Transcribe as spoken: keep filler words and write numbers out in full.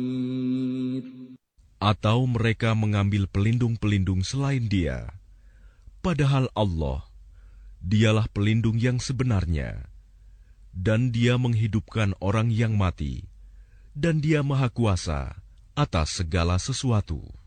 Atau mereka mengambil pelindung-pelindung selain Dia, padahal Allah, Dialah pelindung yang sebenarnya, dan Dia menghidupkan orang yang mati, dan Dia Maha Kuasa atas segala sesuatu.